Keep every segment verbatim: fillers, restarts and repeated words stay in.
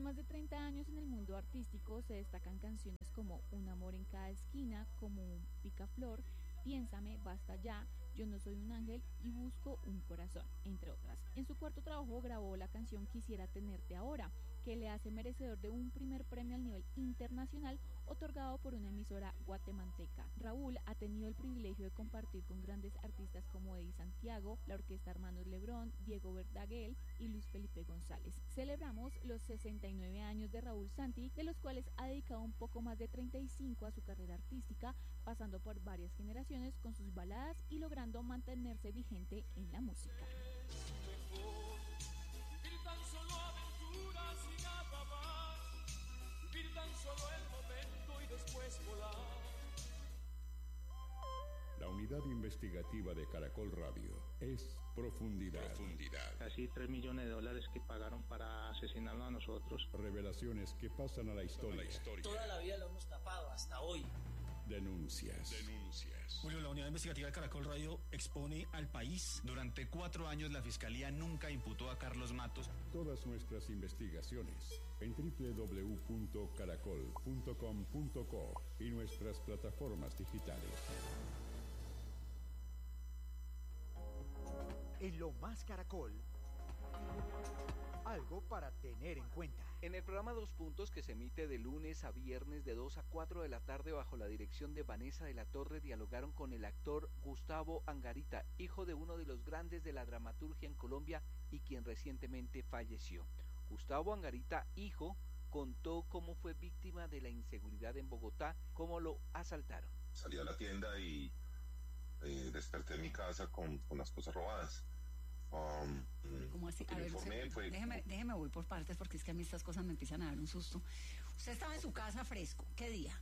Con más de treinta años en el mundo artístico se destacan canciones como Un amor en cada esquina, como un Picaflor, Piénsame, Basta ya, Yo no soy un ángel y Busco un corazón, entre otras. En su cuarto trabajo grabó la canción Quisiera tenerte ahora, que le hace merecedor de un primer premio al nivel internacional otorgado por una emisora guatemalteca. Raúl ha tenido el privilegio de compartir con grandes artistas como Eddie Santiago, la Orquesta Hermanos Lebrón, Diego Verdaguer y Luis Felipe González. Celebramos los sesenta y nueve años de Raúl Santi, de los cuales ha dedicado un poco más de treinta y cinco a su carrera artística, pasando por varias generaciones con sus baladas y logrando mantenerse vigente en la música. Mejor vivir tan solo aventuras y nada más, vivir tan solo el momento y después volar. La unidad investigativa de Caracol Radio es Profundidad. Profundidad. Casi tres millones de dólares que pagaron para asesinarnos a nosotros. Revelaciones que pasan a la historia. La historia. Toda la vida lo hemos tapado hasta hoy. Denuncias. Denuncias. Julio, la unidad investigativa de Caracol Radio expone al país. Durante cuatro años la Fiscalía nunca imputó a Carlos Matos. Todas nuestras investigaciones en doble u doble u doble u punto caracol punto com punto co y nuestras plataformas digitales. En Lo Más Caracol, algo para tener en cuenta. En el programa Dos Puntos, que se emite de lunes a viernes de dos a cuatro de la tarde bajo la dirección de Vanessa de la Torre, dialogaron con el actor Gustavo Angarita, hijo de uno de los grandes de la dramaturgia en Colombia y quien recientemente falleció. Gustavo Angarita, hijo, contó cómo fue víctima de la inseguridad en Bogotá, cómo lo asaltaron. Salí a la tienda y eh, desperté en mi casa con, con las cosas robadas. Um, ¿Cómo así? A ver, informé, usted, fue, déjeme, déjeme voy por partes porque es que a mí estas cosas me empiezan a dar un susto. Usted estaba en su casa fresco, ¿qué día?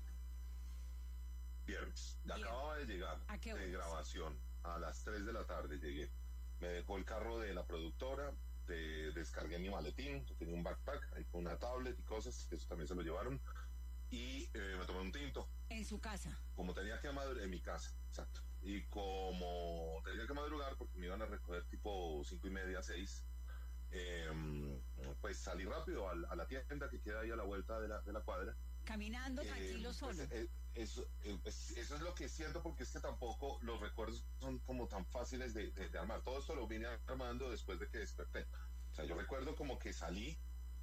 Viernes. Acababa de llegar ¿A qué de horas? Grabación, a las tres de la tarde llegué. Me dejó el carro de la productora, de, descargué mi maletín, yo tenía un backpack, ahí con una tablet y cosas, eso también se lo llevaron, y eh, me tomé un tinto. ¿En su casa? Como tenía que madrugar, en mi casa, exacto. Y como tenía que madrugar porque me iban a recoger tipo cinco y media, seis, eh, pues salí rápido a, a la tienda que queda ahí a la vuelta de la, de la cuadra. Caminando, Eh, tranquilo, pues, solo. eh, eso, eh, es- eso es lo que siento, porque es que tampoco los recuerdos son como tan fáciles de, de- de armar. Todo esto lo vine armando después de que desperté. O sea, yo recuerdo como que salí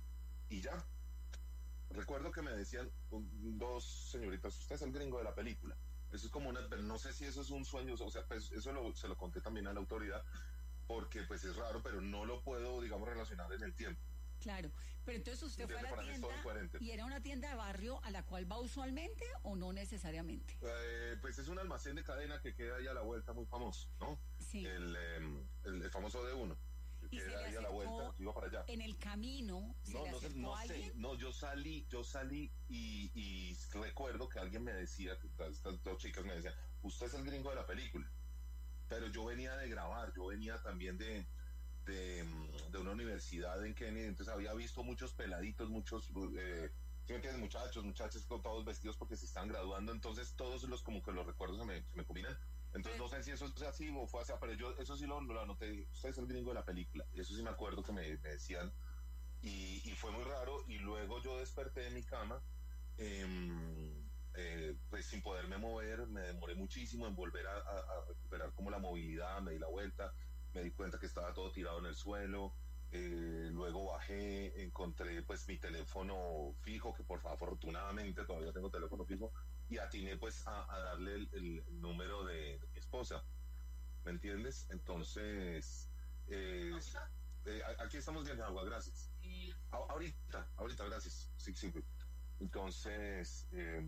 y ya. Recuerdo que me decían um, dos señoritas, usted es el gringo de la película. Eso es como una, pero no sé si eso es un sueño, o sea, pues eso lo, se lo conté también a la autoridad, porque pues es raro, pero no lo puedo, digamos, relacionar en el tiempo. Claro, pero entonces usted fue a la Para mí es todo tienda incoherente. y era una tienda de barrio a la cual va usualmente o no necesariamente. Eh, pues es un almacén de cadena que queda ahí a la vuelta, muy famoso, ¿no? Sí. El, eh, el, el famoso D uno, que ¿Y se queda le ahí a la acercó vuelta, yo iba para allá. en el camino? ¿Se No, le no sé, acercó no sé, alguien? no, yo salí, yo salí y, y recuerdo que alguien me decía, que estas dos chicas me decían, usted es el gringo de la película, pero yo venía de grabar, yo venía también de, de, de una universidad en Kennedy, entonces había visto muchos peladitos, muchos, eh, ¿sí me entiendes? Muchachos, muchachas con todos vestidos porque se están graduando, entonces todos los, como que los recuerdos se me, se me combinan. Entonces no sé si eso es así o fue así, pero yo eso sí lo, lo anoté, usted es el gringo de la película, y eso sí me acuerdo que me, me decían, y, y fue muy raro, y luego yo desperté de mi cama, eh, eh, pues sin poderme mover, me demoré muchísimo en volver a, a, a recuperar como la movilidad, me di la vuelta, me di cuenta que estaba todo tirado en el suelo, eh, luego bajé, encontré pues mi teléfono fijo, que por favor, afortunadamente todavía tengo teléfono fijo, y atiné pues a, a darle el, el número de, de mi esposa, ¿me entiendes? Entonces, eh, eh, aquí estamos viendo agua, gracias. A, ahorita, ahorita, gracias, sí, sí. Entonces, eh,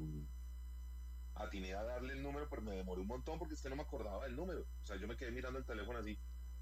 atiné a darle el número, pero me demoré un montón porque es que no me acordaba del número, o sea, yo me quedé mirando el teléfono así,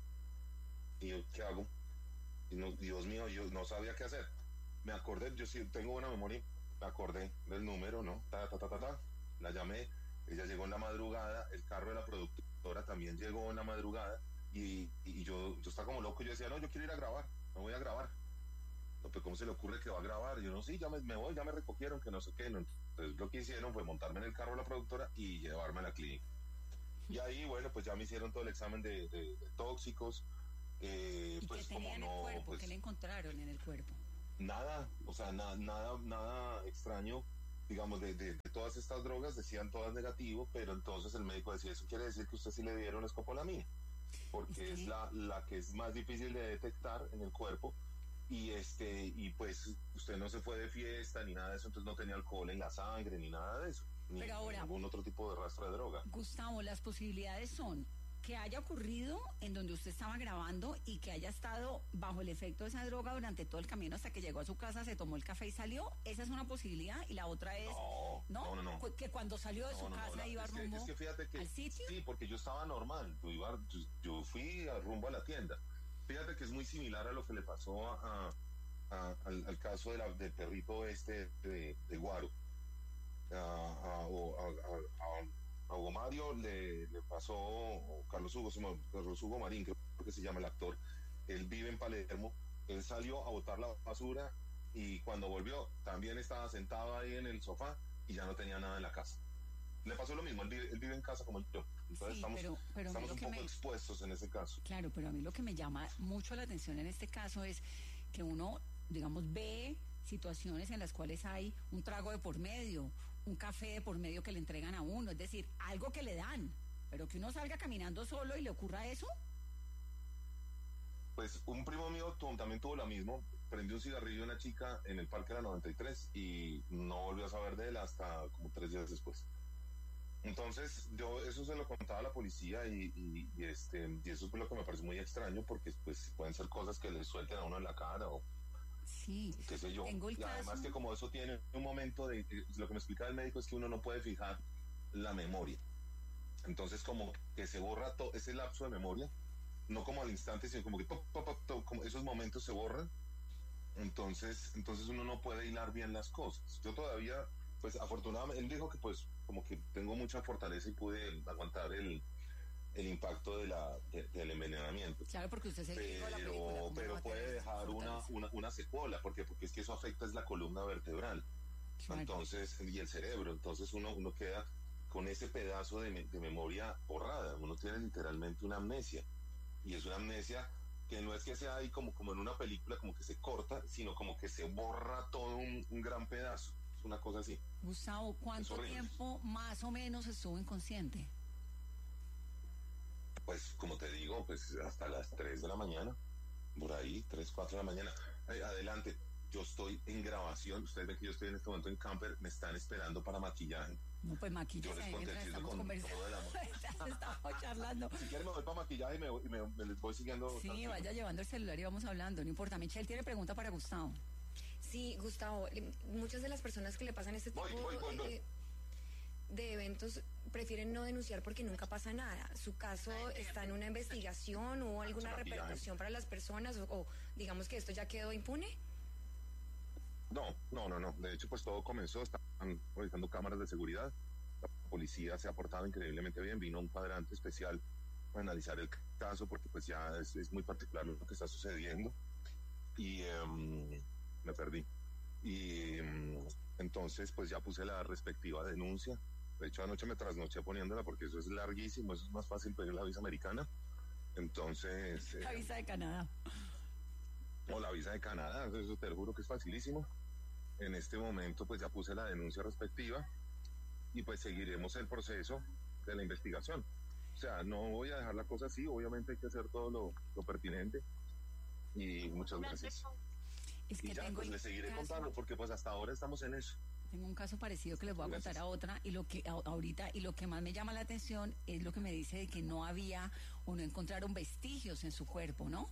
y yo, ¿qué hago? Y no, Dios mío, yo no sabía qué hacer. Me acordé, yo sí tengo buena memoria, me acordé del número, ¿no? Ta, ta, ta, ta, ta. La llamé, ella llegó en la madrugada, el carro de la productora también llegó en la madrugada, y, y yo, yo estaba como loco, yo decía, no, yo quiero ir a grabar, no voy a grabar. No, pues, ¿cómo se le ocurre que va a grabar? Y yo, no, sí, ya me, me voy, ya me recogieron, que no sé qué. No. Entonces, lo que hicieron fue montarme en el carro de la productora y llevarme a la clínica. Y ahí, bueno, pues ya me hicieron todo el examen de, de, de tóxicos. Eh, ¿Y pues qué tenía como en no, el cuerpo? pues, ¿Qué le encontraron en el cuerpo? nada, o sea, na, nada, nada extraño, digamos, de, de, de todas estas drogas, decían todas negativo, pero entonces el médico decía, eso quiere decir que usted sí le dieron escopolamina, porque ¿sí? es la, la que es más difícil de detectar en el cuerpo, y este, y pues usted no se fue de fiesta ni nada de eso, entonces no tenía alcohol en la sangre ni nada de eso, ni, pero ahora, ni ningún otro tipo de rastro de droga. Gustavo, las posibilidades son que haya ocurrido en donde usted estaba grabando y que haya estado bajo el efecto de esa droga durante todo el camino hasta que llegó a su casa, se tomó el café y salió. Esa es una posibilidad. Y la otra es no, no, no, no, no. que cuando salió de no, su no, casa no, iba es rumbo que, es que fíjate que, al sitio. Sí, porque yo estaba normal. Yo, iba, yo, yo fui a rumbo a la tienda. Fíjate que es muy similar a lo que le pasó a, a, al, al caso de la, del perrito este de, de Guaro. A, a, a, a, a a Hugo Mario le, le pasó, Carlos Hugo, Carlos Hugo Marín, creo que se llama el actor, él vive en Palermo, él salió a botar la basura y cuando volvió también estaba sentado ahí en el sofá y ya no tenía nada en la casa. Le pasó lo mismo, él vive, él vive en casa como yo, entonces sí, estamos, pero, pero estamos un poco me... expuestos en ese caso. Claro, pero a mí lo que me llama mucho la atención en este caso es que uno, digamos, ve situaciones en las cuales hay un trago de por medio, un café de por medio que le entregan a uno, es decir, algo que le dan, pero que uno salga caminando solo y le ocurra eso. Pues un primo mío también tuvo lo mismo, prendió un cigarrillo a una chica en el Parque de la noventa y tres y no volvió a saber de él hasta como tres días después. Entonces yo eso se lo contaba a la policía y, y, y este y eso es lo que me parece muy extraño porque pues pueden ser cosas que le suelten a uno en la cara o sí, qué sé yo, tengo el y además caso... que como eso tiene un momento de, lo que me explicaba el médico es que uno no puede fijar la memoria, entonces como que se borra todo ese lapso de memoria, no como al instante, sino como que top, top, top, top, como esos momentos se borran, entonces entonces uno no puede hilar bien las cosas. Yo todavía, pues afortunadamente, él dijo que pues como que tengo mucha fortaleza y pude aguantar el el impacto de la de, del envenenamiento. Claro, porque usted se pero, la película, pero puede dejar una, una una secuela, porque porque es que eso afecta es la columna vertebral, claro. Entonces y el cerebro, entonces uno uno queda con ese pedazo de, de memoria borrada, uno tiene literalmente una amnesia y es una amnesia que no es que sea ahí como como en una película como que se corta, sino como que se borra todo un, un gran pedazo, es una cosa así. Gustavo, ¿cuánto tiempo más o menos estuvo inconsciente? Pues como te digo, pues hasta las tres de la mañana, por ahí, tres, cuatro de la mañana. Eh, adelante, yo estoy en grabación, ustedes ven que yo estoy en este momento en camper, me están esperando para maquillaje. No, pues maquillaje. Yo les conté el chisme con todo el amor. Estamos charlando. Si quieren me voy para maquillaje y me, y me, me les voy siguiendo. Sí, tranquilo. Vaya llevando el celular y vamos hablando, no importa. Michelle tiene pregunta para Gustavo. Sí, Gustavo, muchas de las personas que le pasan este tipo voy, voy, voy, voy. Eh, de eventos prefieren no denunciar porque nunca pasa nada. ¿Su caso está en una investigación? ¿Hubo alguna repercusión para las personas? O, o digamos que esto ya quedó impune? No, no, no, no. De hecho, pues todo comenzó, están revisando cámaras de seguridad. La policía se ha portado increíblemente bien. Vino un cuadrante especial para analizar el caso porque pues ya es, es muy particular lo que está sucediendo. Y um, me perdí. Y um, entonces pues ya puse la respectiva denuncia. De hecho, anoche me trasnoché poniéndola porque eso es larguísimo, eso es más fácil pedir la visa americana. Entonces... La eh, visa de Canadá. O la visa de Canadá, eso te lo juro que es facilísimo. En este momento, pues ya puse la denuncia respectiva y pues seguiremos el proceso de la investigación. O sea, no voy a dejar la cosa así, obviamente hay que hacer todo lo, lo pertinente. Y muchas gracias. Es que y ya, tengo pues le seguiré caso. contando porque pues hasta ahora estamos en eso. Tengo un caso parecido que les voy a Gracias. contar a otra y lo que a, ahorita y lo que más me llama la atención es lo que me dice de que no había o no encontraron vestigios en su cuerpo, ¿no?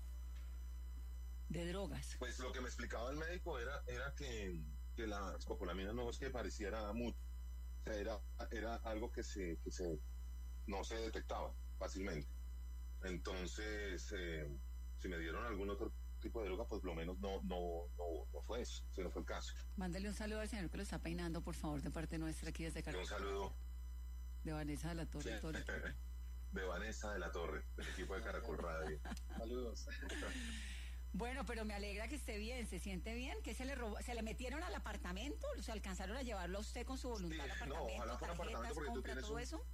De drogas. Pues lo que me explicaba el médico era era que, que la escopolamina no es que pareciera mucho, o sea, era era algo que se que se no se detectaba fácilmente. Entonces, eh, si me dieron algún otro tipo de droga, pues lo menos no no no no fue eso, ese no fue el caso. Mándale un saludo al señor que lo está peinando, por favor, de parte nuestra aquí desde Caracol. Un saludo. De Vanessa de la Torre. Sí. Todo el de Vanessa de la Torre, del equipo de Caracol Radio. Saludos. Bueno, pero me alegra que esté bien, se siente bien, que se le robó, se le metieron al apartamento, o sea, alcanzaron a llevarlo a usted con su voluntad Sí, al apartamento, no, ojalá fuera tarjetas, apartamento porque tú compra, tienes todo un- eso.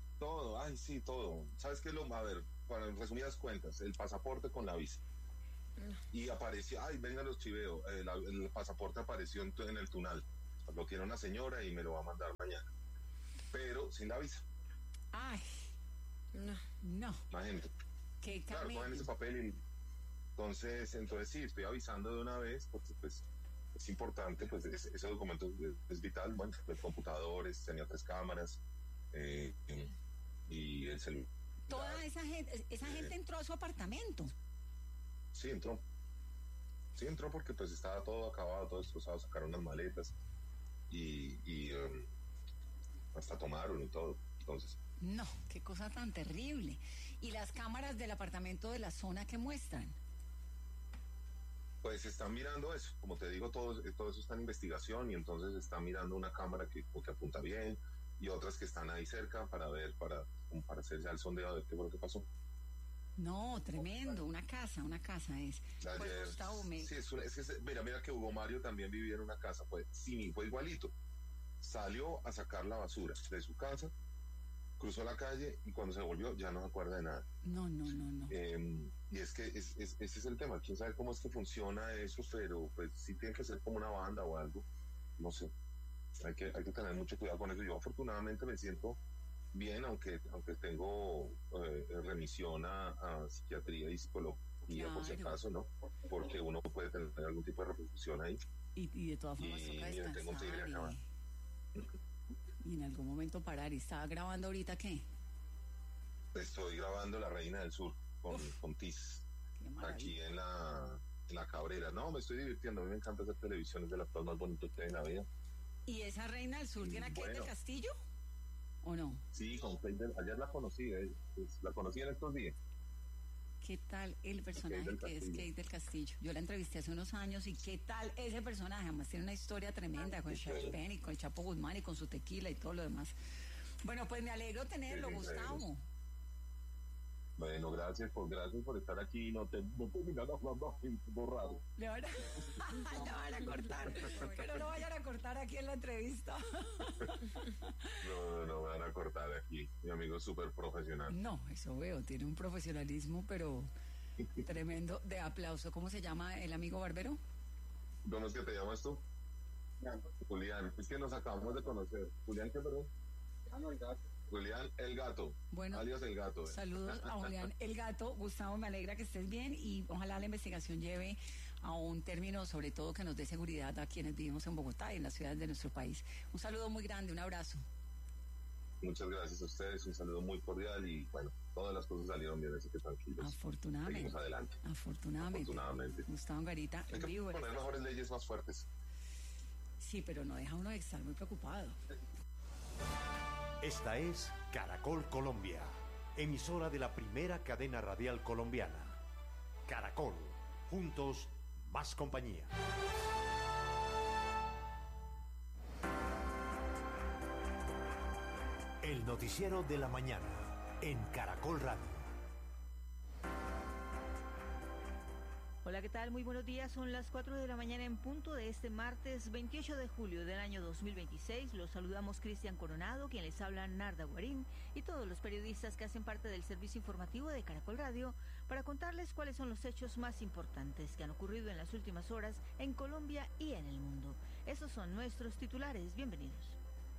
Todo, ay sí, todo. ¿Sabes qué es lo? A ver, para resumidas cuentas, el pasaporte con la visa. y apareció, ay, venga, los chiveo, el, el pasaporte apareció en, en el tunal, lo tiene una señora y me lo va a mandar mañana, pero sin la visa. Ay, no, no. Imagínate. Qué claro, cogen ese papel y entonces, entonces sí, estoy avisando de una vez, porque pues es importante, pues es, ese documento es, es vital. Bueno, el computador, es, tenía tres cámaras eh, y el celular. Toda esa gente, esa eh, gente entró a su apartamento. Sí, entró. Sí, entró porque pues estaba todo acabado, todo destrozado, sacaron las maletas y, y um, hasta tomaron y todo, entonces. No, qué cosa tan terrible. ¿Y las cámaras del apartamento de la zona qué muestran? Pues están mirando eso, como te digo, todo, todo eso está en investigación y entonces están mirando una cámara que, que apunta bien y otras que están ahí cerca para ver, para, para hacer ya el sondeo de qué fue lo que pasó. No, tremendo, una casa, una casa es. Ayer, pues Gustavo, me... sí, es, una, es que, mira, mira que Hugo Mario también vivía en una casa, pues sí, fue igualito. Salió a sacar la basura de su casa, cruzó la calle y cuando se volvió ya no se acuerda de nada. No, no, no, no. Eh, y es que es, es, ese es el tema, quién sabe cómo es que funciona eso, pero pues sí tiene que ser como una banda o algo, no sé. Hay que, hay que tener mucho cuidado con eso. Yo afortunadamente me siento bien, aunque aunque tengo eh, remisión a, a psiquiatría y psicología, claro, por si acaso, ¿no? Porque uno puede tener algún tipo de repercusión ahí. Y, y de todas formas y, toca mira, tengo que ir a acabar. Y en algún momento parar. ¿Y estaba grabando ahorita qué? Estoy grabando La Reina del Sur con, con Tiz, aquí en la, en la Cabrera. No, me estoy divirtiendo, a mí me encanta hacer televisión, es de las cosas más bonitas que hay en la vida. ¿Y esa Reina del Sur tiene a Kate del Castillo? ¿O no? Sí, con Kate del, ayer la conocí, eh, pues, la conocí en estos días. ¿Qué tal el personaje que es Kate del Castillo? Yo la entrevisté hace unos años y ¿qué tal ese personaje? Además tiene una historia tremenda con Charles Penn y con el Chapo Guzmán y con su tequila y todo lo demás. Bueno, pues me alegro tenerlo, sí, Gustavo. Bueno, gracias por gracias por estar aquí. No te no terminan hablando borrado. Le van, a, le van a cortar, pero no vayan a cortar aquí en la entrevista. No, no, no, me van a cortar aquí. Mi amigo es súper profesional. No, eso veo, tiene un profesionalismo, pero tremendo, de aplauso. ¿Cómo se llama el amigo barbero? ¿Cómo es que te llamas tú? Julián, es que nos acabamos de conocer. ¿Julián qué, perdón? Julián el Gato. Julián el Gato, bueno, alias el Gato. Eh. Saludos a Julián el Gato. Gustavo, me alegra que estés bien y ojalá la investigación lleve a un término, sobre todo que nos dé seguridad a quienes vivimos en Bogotá y en las ciudades de nuestro país. Un saludo muy grande, un abrazo. Muchas gracias a ustedes, un saludo muy cordial y bueno, todas las cosas salieron bien, así que tranquilos. Afortunadamente. Seguimos adelante. Afortunadamente. Afortunadamente. Gustavo Angarita. Hay que vivo, poner mejores leyes más fuertes. Sí, pero no deja uno de estar muy preocupado. Esta es Caracol Colombia, emisora de la primera cadena radial colombiana. Caracol, juntos, más compañía. El noticiero de la mañana, en Caracol Radio. Hola, ¿qué tal? Muy buenos días. Son las cuatro de la mañana en punto de este martes veintiocho de julio del año dos mil veintiséis. Los saludamos Cristian Coronado, quien les habla Narda Guarín, y todos los periodistas que hacen parte del servicio informativo de Caracol Radio para contarles cuáles son los hechos más importantes que han ocurrido en las últimas horas en Colombia y en el mundo. Esos son nuestros titulares. Bienvenidos.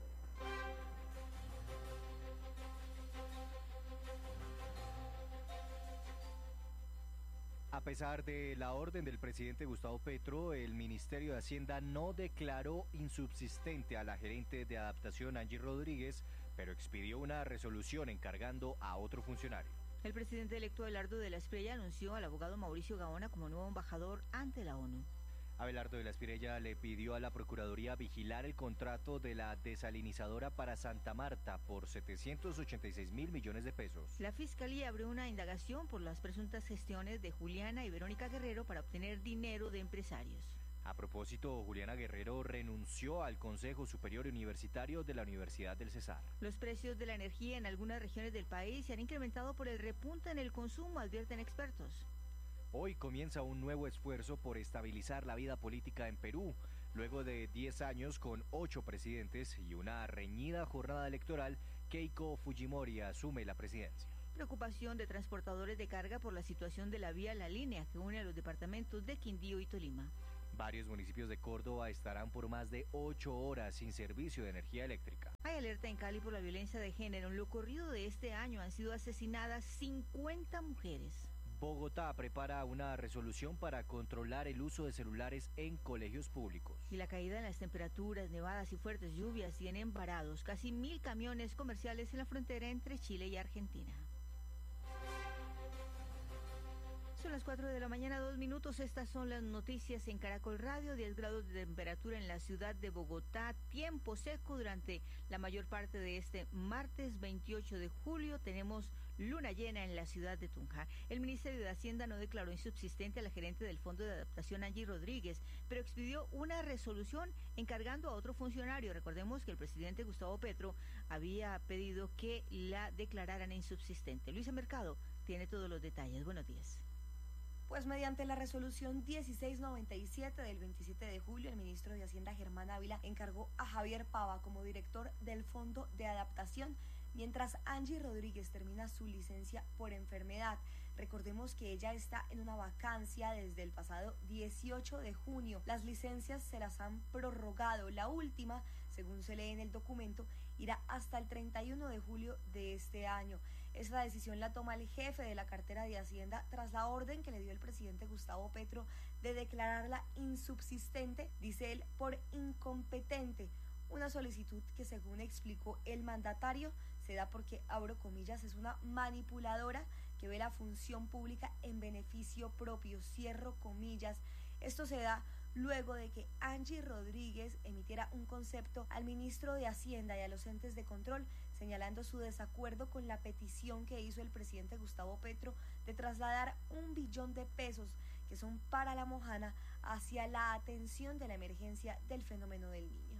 A pesar de la orden del presidente Gustavo Petro, el Ministerio de Hacienda no declaró insubsistente a la gerente de adaptación Angie Rodríguez, pero expidió una resolución encargando a otro funcionario. El presidente electo Abelardo de la Espriella anunció al abogado Mauricio Gaona como nuevo embajador ante la ONU. Abelardo de la Espriella le pidió a la Procuraduría vigilar el contrato de la desalinizadora para Santa Marta por setecientos ochenta y seis mil millones de pesos. La Fiscalía abrió una indagación por las presuntas gestiones de Juliana y Verónica Guerrero para obtener dinero de empresarios. A propósito, Juliana Guerrero renunció al Consejo Superior Universitario de la Universidad del Cesar. Los precios de la energía en algunas regiones del país se han incrementado por el repunte en el consumo, advierten expertos. Hoy comienza un nuevo esfuerzo por estabilizar la vida política en Perú. Luego de diez años con ocho presidentes y una reñida jornada electoral, Keiko Fujimori asume la presidencia. Preocupación de transportadores de carga por la situación de la vía La Línea que une a los departamentos de Quindío y Tolima. Varios municipios de Córdoba estarán por más de ocho horas sin servicio de energía eléctrica. Hay alerta en Cali por la violencia de género. En lo corrido de este año han sido asesinadas cincuenta mujeres. Bogotá prepara una resolución para controlar el uso de celulares en colegios públicos. Y la caída en las temperaturas, nevadas y fuertes lluvias tienen varados casi mil camiones comerciales en la frontera entre Chile y Argentina. Son las cuatro de la mañana, dos minutos. Estas son las noticias en Caracol Radio. diez grados de temperatura en la ciudad de Bogotá. Tiempo seco durante la mayor parte de este martes veintiocho de julio. Tenemos luna llena en la ciudad de Tunja. El Ministerio de Hacienda no declaró insubsistente a la gerente del Fondo de Adaptación, Angie Rodríguez, pero expidió una resolución encargando a otro funcionario. Recordemos que el presidente Gustavo Petro había pedido que la declararan insubsistente. Luisa Mercado tiene todos los detalles. Buenos días. Pues mediante la resolución dieciséis noventa y siete del veintisiete de julio, el ministro de Hacienda Germán Ávila encargó a Javier Pava como director del Fondo de Adaptación, mientras Angie Rodríguez termina su licencia por enfermedad. Recordemos que ella está en una vacancia desde el pasado dieciocho de junio. Las licencias se las han prorrogado. La última, según se lee en el documento, irá hasta el treinta y uno de julio de este año. Esta decisión la toma el jefe de la cartera de Hacienda tras la orden que le dio el presidente Gustavo Petro de declararla insubsistente, dice él, por incompetente. Una solicitud que, según explicó el mandatario, se da porque, abro comillas, es una manipuladora que ve la función pública en beneficio propio, cierro comillas. Esto se da luego de que Angie Rodríguez emitiera un concepto al ministro de Hacienda y a los entes de control, señalando su desacuerdo con la petición que hizo el presidente Gustavo Petro de trasladar un billón de pesos que son para la Mojana hacia la atención de la emergencia del fenómeno del Niño.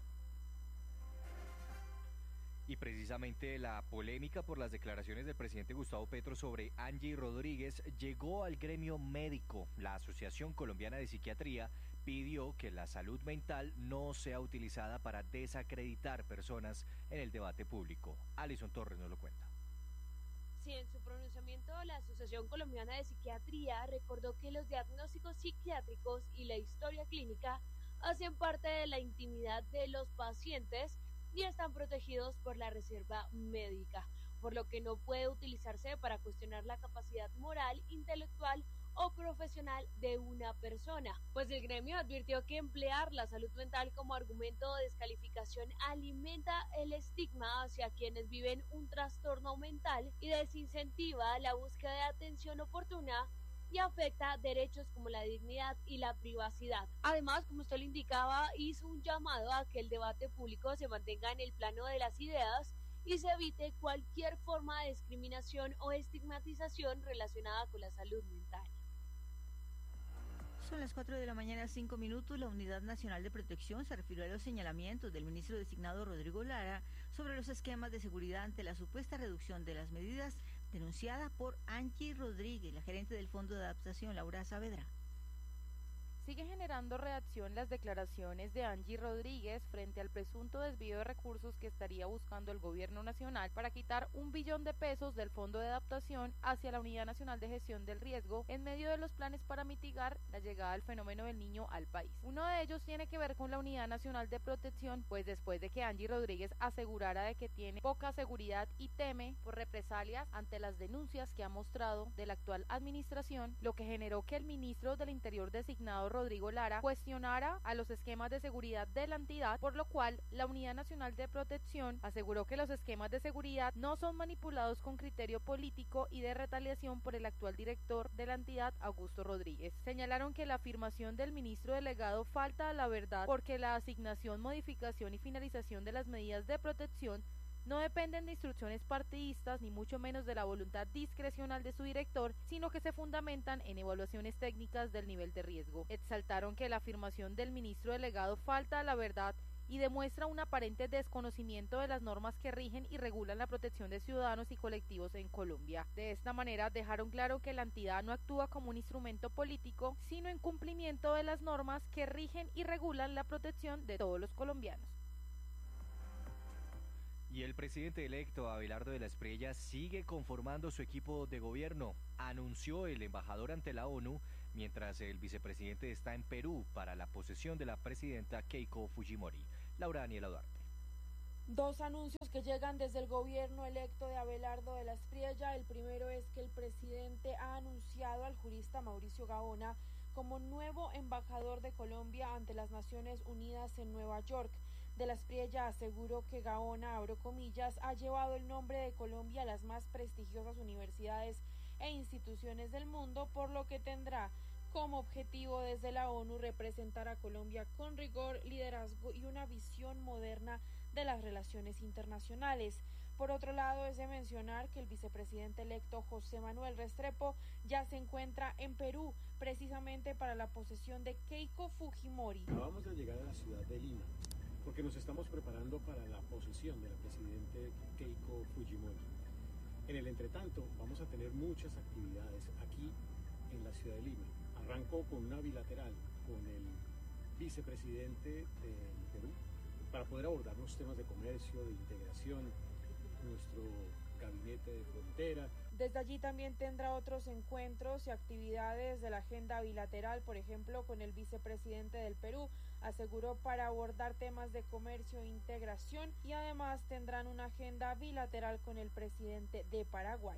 Y precisamente la polémica por las declaraciones del presidente Gustavo Petro sobre Angie Rodríguez llegó al gremio médico. La Asociación Colombiana de Psiquiatría pidió que la salud mental no sea utilizada para desacreditar personas en el debate público. Alison Torres nos lo cuenta. Sí, en su pronunciamiento, la Asociación Colombiana de Psiquiatría recordó que los diagnósticos psiquiátricos y la historia clínica hacen parte de la intimidad de los pacientes y están protegidos por la reserva médica, por lo que no puede utilizarse para cuestionar la capacidad moral, intelectual o profesional de una persona, pues el gremio advirtió que emplear la salud mental como argumento de descalificación alimenta el estigma hacia quienes viven un trastorno mental y desincentiva la búsqueda de atención oportuna y afecta derechos como la dignidad y la privacidad. Además, como usted lo indicaba, hizo un llamado a que el debate público se mantenga en el plano de las ideas y se evite cualquier forma de discriminación o estigmatización relacionada con la salud mental. Son las cuatro de la mañana, cinco minutos. La Unidad Nacional de Protección se refirió a los señalamientos del ministro designado Rodrigo Lara sobre los esquemas de seguridad ante la supuesta reducción de las medidas denunciada por Angie Rodríguez, la gerente del Fondo de Adaptación, Laura Saavedra. Sigue generando reacción las declaraciones de Angie Rodríguez frente al presunto desvío de recursos que estaría buscando el gobierno nacional para quitar un billón de pesos del Fondo de Adaptación hacia la Unidad Nacional de Gestión del Riesgo en medio de los planes para mitigar la llegada del fenómeno del Niño al país. Uno de ellos tiene que ver con la Unidad Nacional de Protección, pues después de que Angie Rodríguez asegurara de que tiene poca seguridad y teme por represalias ante las denuncias que ha mostrado de la actual administración, lo que generó que el ministro del Interior designado Rodrigo Lara cuestionara a los esquemas de seguridad de la entidad, por lo cual la Unidad Nacional de Protección aseguró que los esquemas de seguridad no son manipulados con criterio político y de retaliación por el actual director de la entidad, Augusto Rodríguez. Señalaron que la afirmación del ministro delegado falta a la verdad porque la asignación, modificación y finalización de las medidas de protección no dependen de instrucciones partidistas ni mucho menos de la voluntad discrecional de su director, sino que se fundamentan en evaluaciones técnicas del nivel de riesgo. Exaltaron que la afirmación del ministro delegado falta a la verdad y demuestra un aparente desconocimiento de las normas que rigen y regulan la protección de ciudadanos y colectivos en Colombia. De esta manera dejaron claro que la entidad no actúa como un instrumento político, sino en cumplimiento de las normas que rigen y regulan la protección de todos los colombianos. Y el presidente electo Abelardo de la Espriella sigue conformando su equipo de gobierno, anunció el embajador ante la ONU, mientras el vicepresidente está en Perú para la posesión de la presidenta Keiko Fujimori. Laura Daniela Duarte. Dos anuncios que llegan desde el gobierno electo de Abelardo de la Espriella. El primero es que el presidente ha anunciado al jurista Mauricio Gaona como nuevo embajador de Colombia ante las Naciones Unidas en Nueva York. De la Espriella aseguró que Gaona, abro comillas, ha llevado el nombre de Colombia a las más prestigiosas universidades e instituciones del mundo, por lo que tendrá como objetivo desde la ONU representar a Colombia con rigor, liderazgo y una visión moderna de las relaciones internacionales. Por otro lado, es de mencionar que el vicepresidente electo José Manuel Restrepo ya se encuentra en Perú, precisamente para la posesión de Keiko Fujimori. Acabamos de llegar a la ciudad de Lima, porque nos estamos preparando para la posesión de la presidenta Keiko Fujimori. En el entretanto, vamos a tener muchas actividades aquí en la ciudad de Lima. Arrancó con una bilateral con el vicepresidente del Perú para poder abordar los temas de comercio, de integración, nuestro gabinete de frontera. Desde allí también tendrá otros encuentros y actividades de la agenda bilateral, por ejemplo, con el vicepresidente del Perú, aseguró, para abordar temas de comercio e integración, y además tendrán una agenda bilateral con el presidente de Paraguay.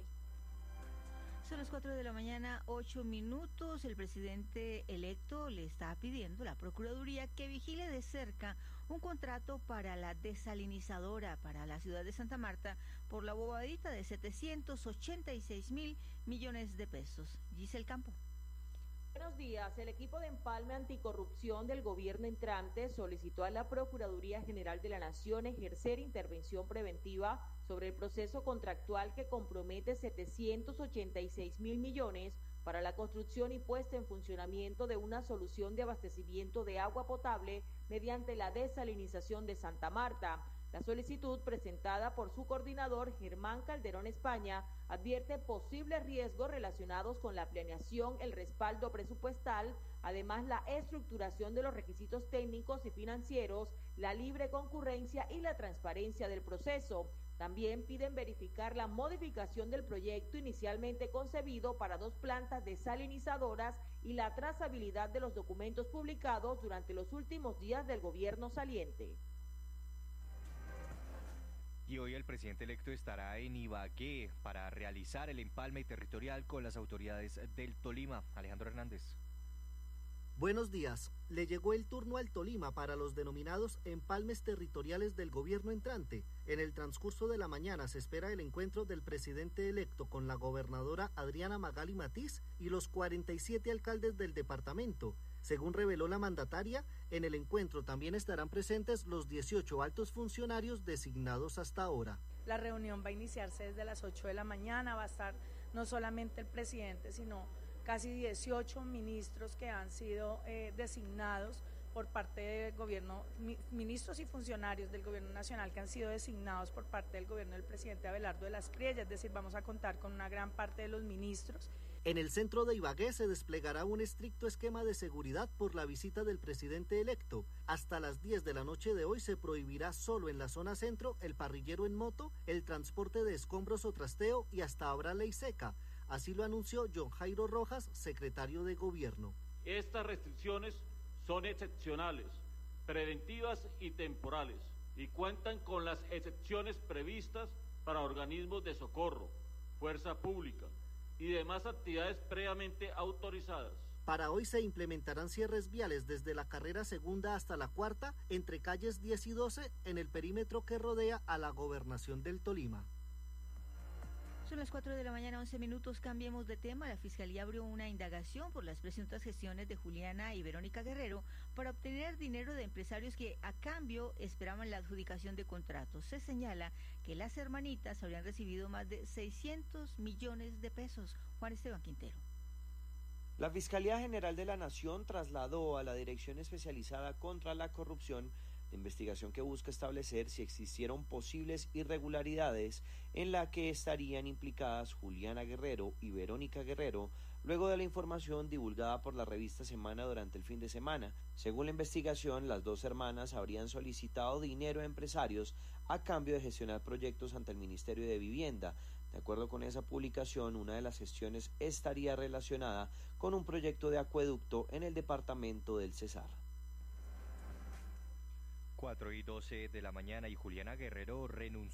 Son las cuatro de la mañana, ocho minutos. El presidente electo le está pidiendo a la Procuraduría que vigile de cerca un contrato para la desalinizadora para la ciudad de Santa Marta por la bobadita de setecientos ochenta y seis mil millones de pesos. Giselle Campo. Buenos días. El equipo de empalme anticorrupción del gobierno entrante solicitó a la Procuraduría General de la Nación ejercer intervención preventiva sobre el proceso contractual que compromete setecientos ochenta y seis mil millones para la construcción y puesta en funcionamiento de una solución de abastecimiento de agua potable mediante la desalinización de Santa Marta. La solicitud, presentada por su coordinador Germán Calderón España, advierte posibles riesgos relacionados con la planeación, el respaldo presupuestal, además la estructuración de los requisitos técnicos y financieros, la libre concurrencia y la transparencia del proceso. También piden verificar la modificación del proyecto inicialmente concebido para dos plantas desalinizadoras y la trazabilidad de los documentos publicados durante los últimos días del gobierno saliente. Y hoy el presidente electo estará en Ibagué para realizar el empalme territorial con las autoridades del Tolima. Alejandro Hernández. Buenos días. Le llegó el turno al Tolima para los denominados empalmes territoriales del gobierno entrante. En el transcurso de la mañana se espera el encuentro del presidente electo con la gobernadora Adriana Magali Matiz y los cuarenta y siete alcaldes del departamento. Según reveló la mandataria, en el encuentro también estarán presentes los dieciocho altos funcionarios designados hasta ahora. La reunión va a iniciarse desde las ocho de la mañana, va a estar no solamente el presidente, sino casi dieciocho ministros que han sido eh, designados por parte del gobierno, mi, ministros y funcionarios del gobierno nacional que han sido designados por parte del gobierno del presidente Abelardo de la Espriella, es decir, vamos a contar con una gran parte de los ministros. En el centro de Ibagué se desplegará un estricto esquema de seguridad por la visita del presidente electo. Hasta las diez de la noche de hoy se prohibirá solo en la zona centro el parrillero en moto, el transporte de escombros o trasteo y hasta habrá ley seca. Así lo anunció John Jairo Rojas, secretario de Gobierno. Estas restricciones son excepcionales, preventivas y temporales, y cuentan con las excepciones previstas para organismos de socorro, fuerza pública y demás actividades previamente autorizadas. Para hoy se implementarán cierres viales desde la carrera segunda hasta la cuarta, entre calles diez y doce, en el perímetro que rodea a la gobernación del Tolima. Son las cuatro de la mañana, once minutos, cambiemos de tema. La Fiscalía abrió una indagación por las presuntas gestiones de Juliana y Verónica Guerrero para obtener dinero de empresarios que a cambio esperaban la adjudicación de contratos. Se señala que las hermanitas habrían recibido más de seiscientos millones de pesos. Juan Esteban Quintero. La Fiscalía General de la Nación trasladó a la Dirección Especializada contra la Corrupción de investigación que busca establecer si existieron posibles irregularidades en la que estarían implicadas Juliana Guerrero y Verónica Guerrero luego de la información divulgada por la revista Semana durante el fin de semana. Según la investigación, las dos hermanas habrían solicitado dinero a empresarios a cambio de gestionar proyectos ante el Ministerio de Vivienda. De acuerdo con esa publicación, una de las gestiones estaría relacionada con un proyecto de acueducto en el departamento del Cesar. cuatro y doce de la mañana y Juliana Guerrero renunció